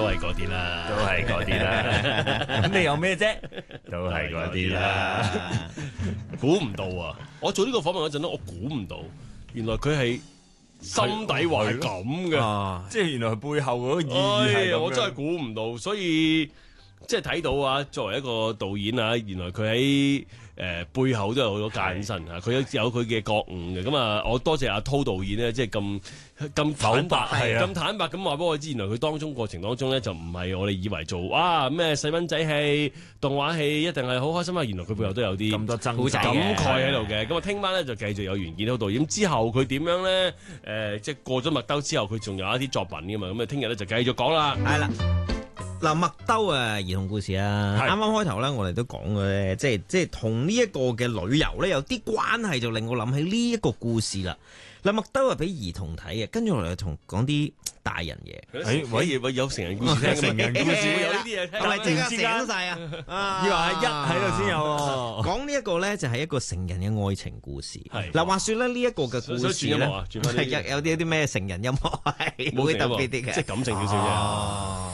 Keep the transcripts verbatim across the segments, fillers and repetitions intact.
係嗰啲啦， 都係嗰啲啦。咁你有咩啫？都係嗰啲啦。 估唔到啊！我做呢個訪問嗰陣咧，我估唔到，原來佢係心底話係咁嘅， 啊，即係原來佢背後嗰個意義係咁樣。 我真係估唔到，所以即係睇到啊，作為一個導演啊，原來佢喺誒背後都有好多艱辛啊，佢有有佢嘅覺悟嘅。咁啊，我多謝阿濤導演咧，即係咁咁坦白， 係啊咁坦白咁話俾我知，原來佢當中過程當中咧就唔係我哋以為做哇咩細蚊仔戲、動畫戲一定係好開心啊！原來佢背後都有啲咁多爭感執嘅慨喺度嘅。咁啊，聽晚咧就繼續有袁建滔導演。之後佢點樣咧？誒、呃，即係過咗麥兜之後，佢仲有一啲作品噶嘛。咁啊，聽日咧就繼續講啦。 係啦。嗱，麥兜啊，兒童故事啊， 係啱啱開頭咧，我哋都講嘅咧，即係即係同呢一個嘅旅遊咧有啲關係，就令我諗起呢一個故事啦。嗱，麥兜係俾兒童睇嘅，跟住我哋同講啲大人嘢。 誒，喂，喂，有成人故事聽㗎嘛， 成人故事會有呢啲嘢聽。 係咪即刻突然之間醒晒啊？啊以為係一喺度先有喎。 講呢一個咧，就係一個成人嘅愛情故事。 係嗱，話說咧呢一個嘅故所以事咧轉音樂啊，轉翻係有有啲有啲咩成人音樂係冇會特成音樂別啲嘅， 即係感性少少啫。 哦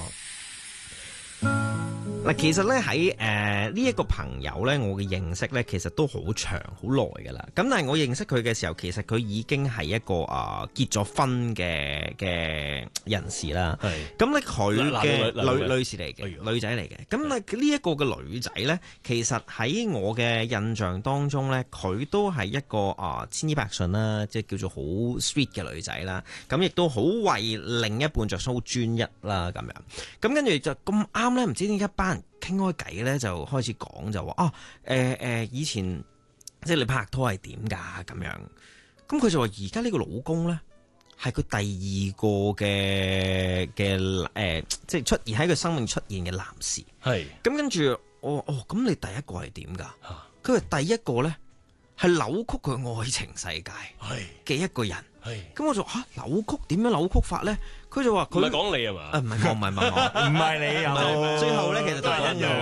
嗱，其實咧喺誒呢一個朋友咧，我嘅認識咧，其實都好長好耐噶啦。咁但係我認識佢嘅時候，其實佢已經係一個啊、呃、結咗婚嘅嘅人士啦。 係咁咧佢男嘅女男女女女士嚟哎嘅， 呦女仔嚟嘅。咁咧呢一個嘅女仔咧，其實喺我嘅印象當中咧，佢都係一個啊、呃、千依百順啦，即係叫做好 sweet 嘅女仔啦。咁亦都好為另一半着想，好專一啦咁樣。咁跟住就咁啱咧，唔知點解一班人傾開偈咧，就開始講就話啊，誒、呃、誒、呃，以前即係你拍拖係點㗎咁樣？咁佢就話而家呢個老公咧係佢第二個嘅嘅誒，即係出現喺佢生命出現嘅男士。 係咁跟住我哦，咁你第一個係點㗎？佢話第一個咧係扭曲佢愛情世界係嘅一個人。 係咁我就嚇、啊、扭曲點樣扭曲法咧？佢就話佢唔係講你係嘛？ 啊唔係我唔係問我。 唔係你有， 最後咧，其實都係一樣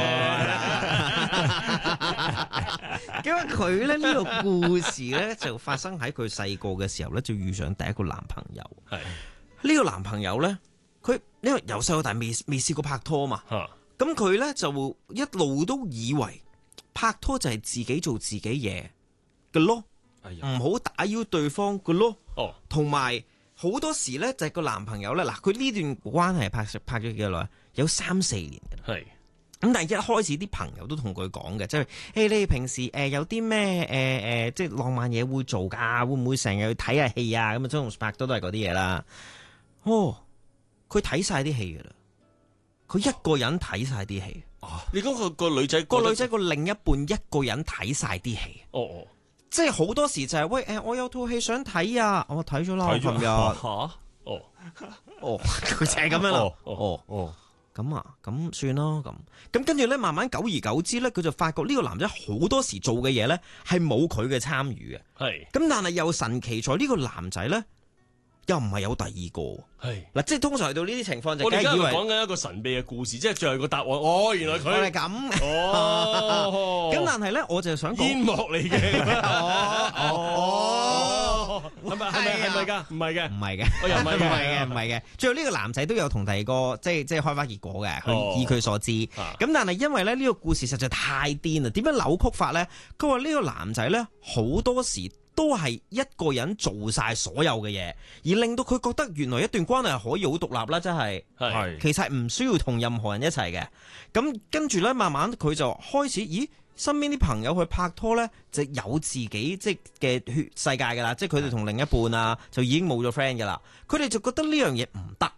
嘅啫。 因為佢咧呢、這個故事咧就發生喺佢細個嘅時候咧，就遇上第一個男朋友。 係呢個男朋友咧，佢因為由細到大未未試過拍拖嘛， 嚇咁佢咧就一路都以為拍拖就係自己做自己嘢嘅咯， 哎呀唔好打擾對方嘅咯。 哦同埋好多時咧就係個男朋友咧，嗱佢呢段關係拍拍咗幾耐？有三四年嘅。 係咁但係一開始啲朋友都同佢講嘅，即係誒你平時誒、呃、有啲咩誒誒即係浪漫嘢會做㗎，會唔會成日去睇下戲啊？咁啊，張同拍拖都係嗰啲嘢啦。哦，佢睇晒啲戲㗎啦，佢一個人睇晒啲戲。 你講個個女仔個女仔個另一半一個人睇晒啲戲。 哦哦即係好多時就係、是、喂誒、呃，我有套戲想睇啊，我睇咗啦，我睇咗琴日嚇哦哦，佢就係咁樣啦。 哦哦。 哦， 咁啊，咁算咯，咁咁跟住咧，慢慢久而久之咧，佢就發覺呢個男仔好多時做嘅嘢咧，係冇佢嘅參與嘅。 係咁但係又神奇在呢個男仔咧，又唔係有第二個。 係。 嗱，即係通常去到呢啲情況就我哋而家梗係以為講緊一個神秘嘅故事，即係最後個答案。哦，原來我係佢咁。 哦， 咁但係咧，我就想講煙幕嚟嘅。 哦哦， 係咪係咪係咪㗎？唔係嘅唔。係嘅， 我又唔係嘅唔係嘅，唔係嘅。最後呢個男仔都有同第二個即係即係開花結果嘅，佢哦以佢所知。咁、 啊但係因為咧呢個故事實在太癲啦，點樣扭曲法咧？佢話呢個男仔咧好多時都係一個人做晒所有嘅嘢，而令到佢覺得原來一段關係係可以好獨立啦，真係。 係其實唔需要同任何人一齊嘅。咁跟住咧，慢慢佢就開始，咦？身邊啲朋友去拍拖咧，就有自己即係嘅血世界噶啦，即係佢哋同另一半啊，就已經冇咗 friend 噶啦。佢哋就覺得呢樣嘢唔得，